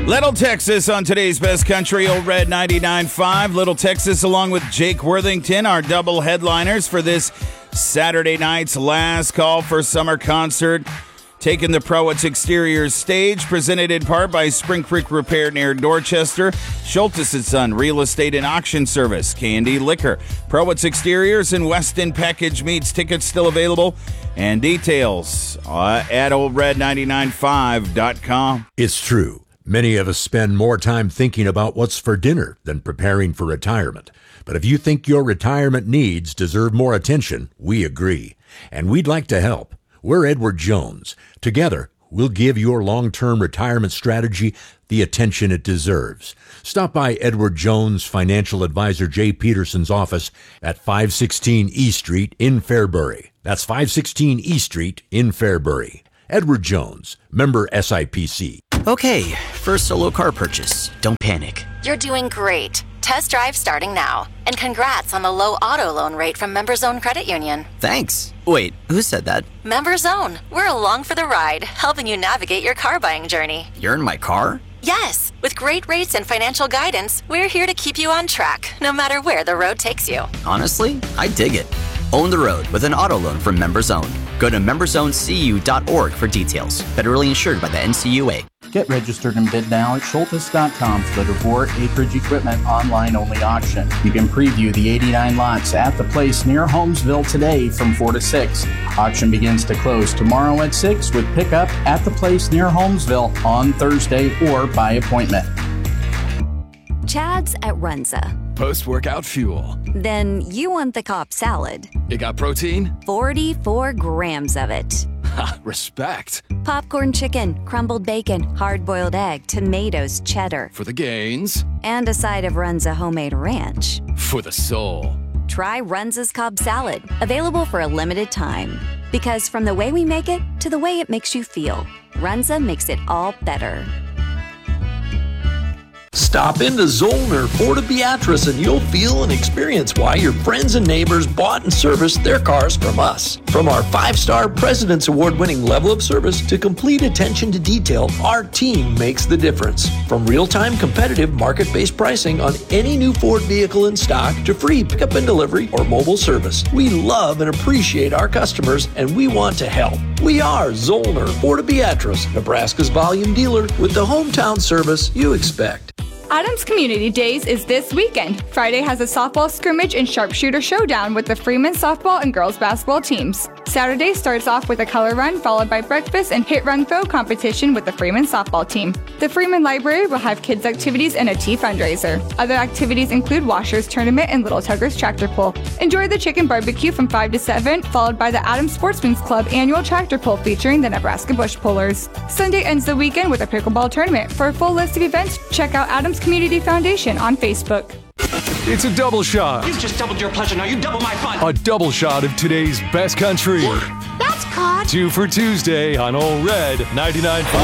Little Texas on today's Best Country, Old Red 99.5. Little Texas along with Jake Worthington, our double headliners for this Saturday night's last call for summer concert. Taking the Prowitz Exteriors stage, presented in part by Spring Creek Repair near Dorchester, Schultes & Son Real Estate and Auction Service, Candy Liquor, Prowitz Exteriors, and Weston Package Meats. Tickets still available, and details at oldred995.com. It's true. Many of us spend more time thinking about what's for dinner than preparing for retirement. But if you think your retirement needs deserve more attention, we agree. And we'd like to help. We're Edward Jones. Together, we'll give your long-term retirement strategy the attention it deserves. Stop by Edward Jones Financial Advisor Jay Peterson's office at 516 E Street in Fairbury. That's 516 E Street in Fairbury. Edward Jones, member SIPC. Okay, first solo car purchase. Don't panic. You're doing great. Test drive starting now. And congrats on the low auto loan rate from Members Own Credit Union. Thanks. Wait, who said that? Members Own. We're along for the ride, helping you navigate your car buying journey. You're in my car? Yes. With great rates and financial guidance, we're here to keep you on track, no matter where the road takes you. Honestly, I dig it. Own the road with an auto loan from Members Own. Go to membersowncu.org for details. Federally insured by the NCUA. Get registered and bid now at Schultes.com for the DeVore Acreage Equipment online-only auction. You can preview the 89 lots at the place near Holmesville today from 4 to 6. Auction begins to close tomorrow at 6 with pickup at the place near Holmesville on Thursday or by appointment. Chad's at Runza. Post-workout fuel. Then you want the Cobb salad. It got protein? 44 grams of it. Ha, respect. Popcorn chicken, crumbled bacon, hard-boiled egg, tomatoes, cheddar. For the gains. And a side of Runza homemade ranch. For the soul. Try Runza's Cobb salad, available for a limited time. Because from the way we make it to the way it makes you feel, Runza makes it all better. Stop into Zollner Ford of Beatrice and you'll feel and experience why your friends and neighbors bought and serviced their cars from us. From our 5-star President's Award-winning level of service to complete attention to detail, our team makes the difference. From real-time competitive market-based pricing on any new Ford vehicle in stock to free pickup and delivery or mobile service, we love and appreciate our customers and we want to help. We are Zollner Ford of Beatrice, Nebraska's volume dealer with the hometown service you expect. Adams Community Days is this weekend. Friday has a softball scrimmage and sharpshooter showdown with the Freeman softball and girls basketball teams. Saturday starts off with a color run followed by breakfast and hit run throw competition with the Freeman softball team. The Freeman Library will have kids activities and a tea fundraiser. Other activities include Washers Tournament and Little Tuggers Tractor Pull. Enjoy the chicken barbecue from 5 to 7, followed by the Adams Sportsman's Club annual tractor pull featuring the Nebraska Bush Pullers. Sunday ends the weekend with a pickleball tournament. For a full list of events, check out Adams Community Foundation on Facebook. It's a double shot. You just doubled your pleasure, now you double my fun. A double shot of today's Best Country. That's caught. 2 for Tuesday on Old Red 99.5.